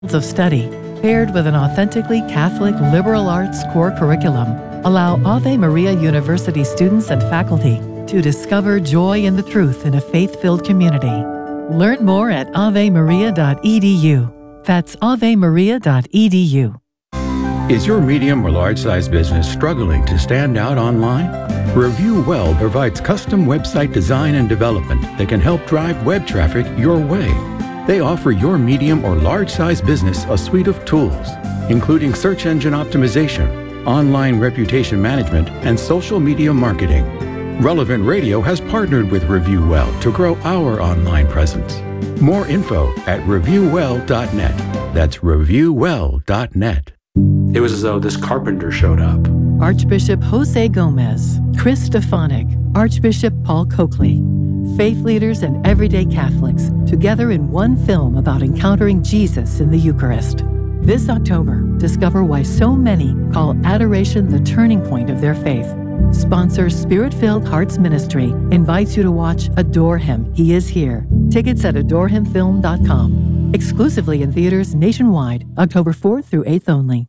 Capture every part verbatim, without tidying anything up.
of study, paired with an authentically Catholic liberal arts core curriculum, allow Ave Maria University students and faculty to discover joy in the truth in a faith-filled community. Learn more at ave maria dot e d u. That's ave maria dot e d u. Is your medium or large-size business struggling to stand out online? Review Well provides custom website design and development that can help drive web traffic your way. They offer your medium or large-size business a suite of tools, including search engine optimization, online reputation management, and social media marketing. Relevant Radio has partnered with Review Well to grow our online presence. More info at review well dot net. That's review well dot net. It was as though this carpenter showed up. Archbishop Jose Gomez, Chris Stefanik, Archbishop Paul Coakley, faith leaders and everyday Catholics together in one film about encountering Jesus in the Eucharist. This October, discover why so many call adoration the turning point of their faith. Sponsor Spirit-Filled Hearts Ministry invites you to watch Adore Him, He Is Here. Tickets at adore him film dot com. Exclusively in theaters nationwide, October fourth through eighth only.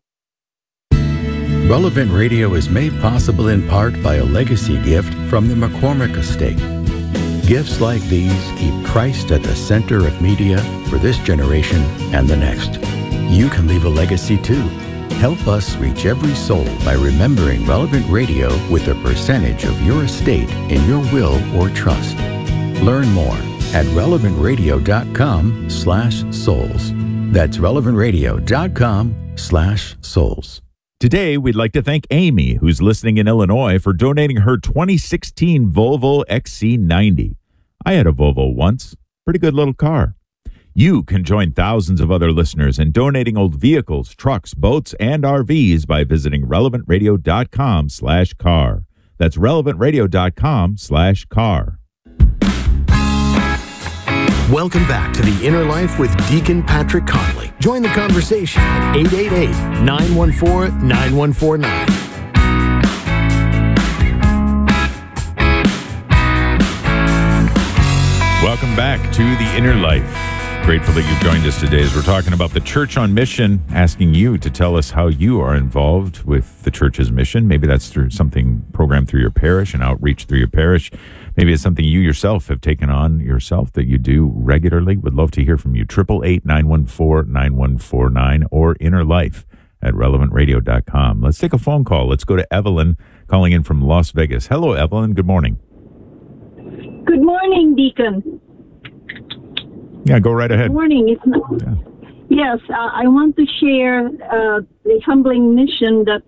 Relevant Radio is made possible in part by a legacy gift from the McCormick Estate. Gifts like these keep Christ at the center of media for this generation and the next. You can leave a legacy too. Help us reach every soul by remembering Relevant Radio with a percentage of your estate in your will or trust. Learn more at relevant radio dot com slash souls. That's relevant radio dot com slash souls. Today, we'd like to thank Amy, who's listening in Illinois, for donating her twenty sixteen Volvo X C ninety. I had a Volvo once. Pretty good little car. You can join thousands of other listeners in donating old vehicles, trucks, boats, and R Vs by visiting relevant radio dot com slash car. That's relevant radio dot com slash car. Welcome back to The Inner Life with Deacon Patrick Conley. Join the conversation at eight eight eight, nine one four, nine one four nine. Welcome back to The Inner Life. Grateful that you've joined us today as we're talking about the Church on Mission, asking you to tell us how you are involved with the Church's mission. Maybe that's through something programmed through your parish and outreach through your parish. Maybe it's something you yourself have taken on yourself that you do regularly. Would love to hear from you. eight eight eight, nine one four, nine one four nine or Inner Life at relevant radio dot com. Let's take a phone call. Let's go to Evelyn calling in from Las Vegas. Hello, Evelyn. Good morning. Good morning, Deacon. Yeah, go right ahead. Good morning. It's not, yeah. Yes, uh, I want to share uh, the humbling mission that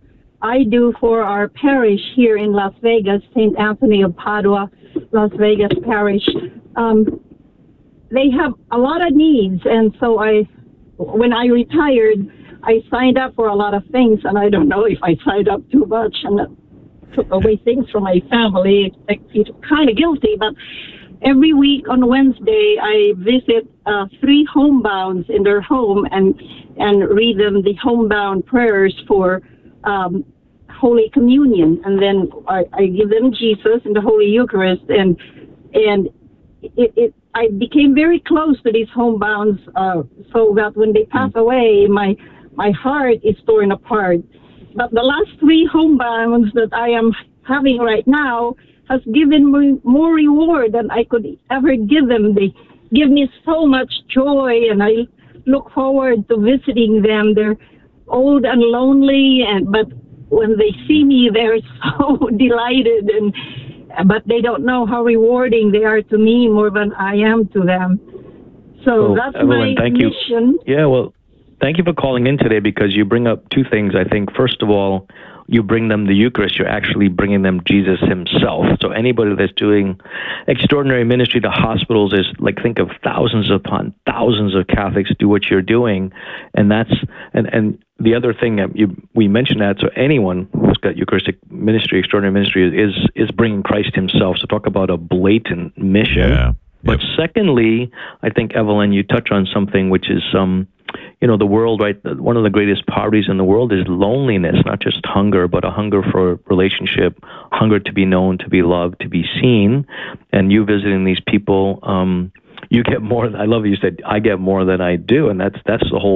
I do for our parish here in Las Vegas, Saint Anthony of Padua, Las Vegas Parish. Um, they have a lot of needs, and so I, when I retired, I signed up for a lot of things, and I don't know if I signed up too much and took away things from my family. I feel kind of guilty, but every week on Wednesday, I visit uh, three homebounds in their home and and read them the homebound prayers for um, Holy Communion, and then I, I give them Jesus in the Holy Eucharist, and and it, it I became very close to these homebounds, uh, so that when they pass away, my my heart is torn apart. But the last three homebounds that I am having right now has given me more reward than I could ever give them. They give me so much joy, and I look forward to visiting them. They're old and lonely, and but when they see me, they're so delighted, and but they don't know how rewarding they are to me more than I am to them. So well, that's Evelyn, my thank mission. You. Yeah, well, thank you for calling in today, because you bring up two things. I think, first of all, you bring them the Eucharist, you're actually bringing them Jesus himself. So anybody that's doing extraordinary ministry to hospitals is like, think of thousands upon thousands of Catholics do what you're doing. And that's, and, and the other thing that you, we mentioned that, so anyone who's got Eucharistic ministry, extraordinary ministry is, is bringing Christ himself. So talk about a blatant mission. Yeah. But yep. Secondly, I think, Evelyn, you touch on something which is, um, you know, the world, right? One of the greatest poverties in the world is loneliness, not just hunger, but a hunger for relationship, hunger to be known, to be loved, to be seen. And you visiting these people, um, you get more. I love it. You said I get more than I do, and that's that's the whole